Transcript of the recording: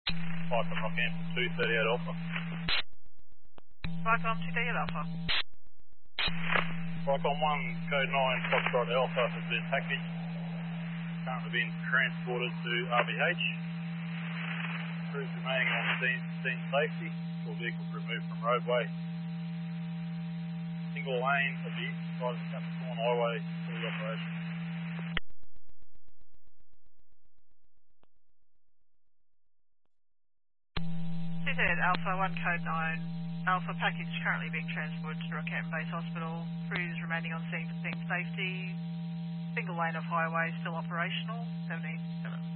Python Rockhampton 238 Alpha. Cyclone 2 Alpha. Cyclone 1, code 9, Foxtrot Alpha has been packaged. Currently being transported to RBH. Crews remaining on scene safety. All vehicles removed from roadway. Single lane of the east side of the Capricorn Highway is fully operational. 2 Alpha, 1 code 9. Alpha package currently being transported to Rockhampton Base Hospital. Crews remaining on scene for scene safety. Single lane of highway still operational. 77.